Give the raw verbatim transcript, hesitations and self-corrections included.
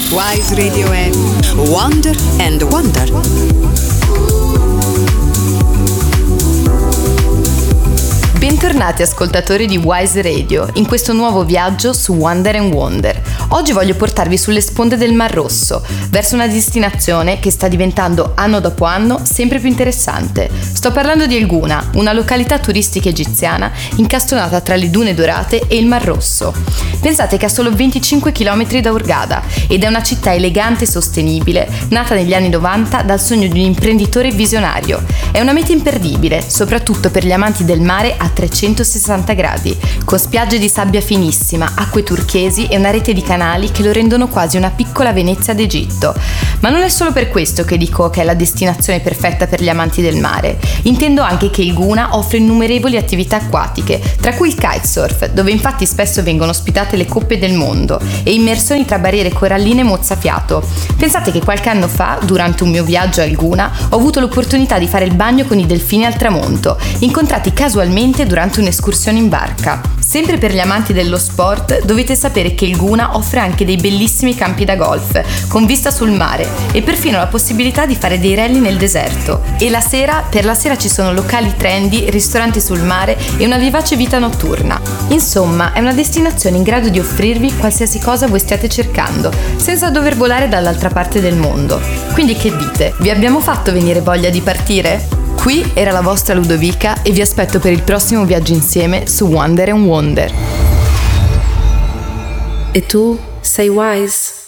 Wise Radio è Wonder and Wonder. Bentornati ascoltatori di Wise Radio in questo nuovo viaggio su Wonder and Wonder. Oggi voglio portarvi sulle sponde del Mar Rosso, verso una destinazione che sta diventando anno dopo anno sempre più interessante. Sto parlando di El Gouna, una località turistica egiziana incastonata tra le dune dorate e il Mar Rosso. Pensate che ha solo venticinque chilometri da Hurghada ed è una città elegante e sostenibile, nata negli anni novanta dal sogno di un imprenditore visionario. È una meta imperdibile, soprattutto per gli amanti del mare a trecentosessanta gradi, con spiagge di sabbia finissima, acque turchesi e una rete di canali che lo rendono quasi una piccola Venezia d'Egitto. Ma non è solo per questo che dico che è la destinazione perfetta per gli amanti del mare. Intendo anche che il Gouna offre innumerevoli attività acquatiche, tra cui il kitesurf, dove infatti spesso vengono ospitate le coppe del mondo, e immersioni tra barriere coralline mozzafiato. Pensate che qualche anno fa, durante un mio viaggio al Gouna, ho avuto l'opportunità di fare il bagno con i delfini al tramonto, incontrati casualmente durante un'escursione in barca. Sempre per gli amanti dello sport, dovete sapere che il Gouna offre anche dei bellissimi campi da golf, con vista sul mare, e perfino la possibilità di fare dei rally nel deserto. E la sera, per la sera ci sono locali trendy, ristoranti sul mare e una vivace vita notturna. Insomma, è una destinazione in grado di offrirvi qualsiasi cosa voi stiate cercando, senza dover volare dall'altra parte del mondo. Quindi che dite? Vi abbiamo fatto venire voglia di partire? Qui era la vostra Ludovica e vi aspetto per il prossimo viaggio insieme su Wonder and Wonder. E tu sei Wise?